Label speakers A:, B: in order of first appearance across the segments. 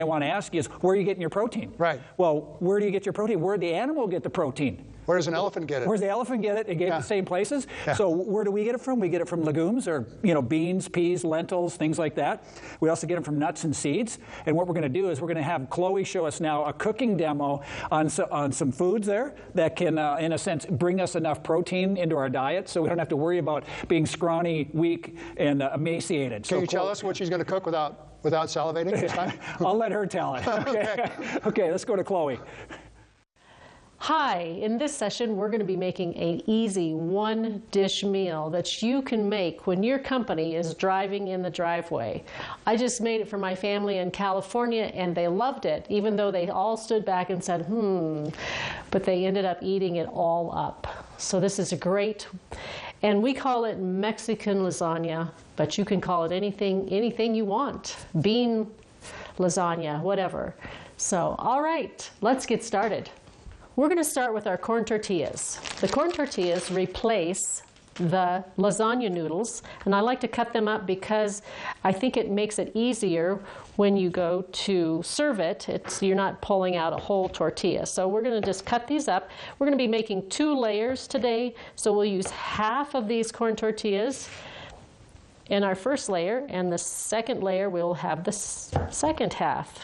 A: I want to ask you is, where are you getting your protein?
B: Right.
A: Well, where do you get your protein? Where did the animal get the protein?
B: Where does an elephant get it?
A: Where does the elephant get it? It gets the same places.
B: Yeah.
A: So where do we get it from? We get it from legumes, or beans, peas, lentils, things like that. We also get them from nuts and seeds. And what we're going to do is we're going to have Chloe show us now a cooking demo on some foods there that can, in a sense, bring us enough protein into our diet, so we don't have to worry about being scrawny, weak, and emaciated.
B: Can you tell us what she's going to cook without salivating this time?
A: I'll let her tell it. Okay. Okay, let's go to Chloe.
C: Hi, in this session we're going to be making an easy one-dish meal that you can make when your company is driving in the driveway. I just made it for my family in California and they loved it, even though they all stood back and said, but they ended up eating it all up. So this is a great, and we call it Mexican lasagna, but you can call it anything you want. Bean lasagna, whatever. So, all right, let's get started. We're going to start with our corn tortillas. The corn tortillas replace the lasagna noodles, and I like to cut them up because I think it makes it easier when you go to serve it. You're not pulling out a whole tortilla. So we're going to just cut these up. We're going to be making 2 layers today, so we'll use half of these corn tortillas in our first layer, and the second layer we'll have the second half.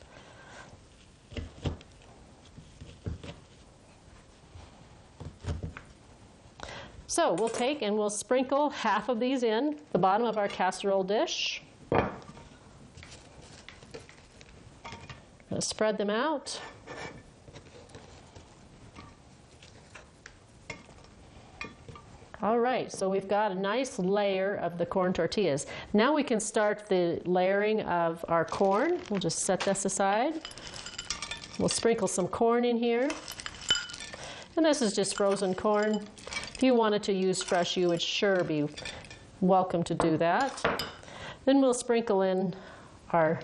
C: So we'll take and we'll sprinkle half of these in the bottom of our casserole dish. Going to spread them out. All right, so we've got a nice layer of the corn tortillas. Now we can start the layering of our corn. We'll just set this aside. We'll sprinkle some corn in here. And this is just frozen corn. If you wanted to use fresh, you would sure be welcome to do that. Then we'll sprinkle in our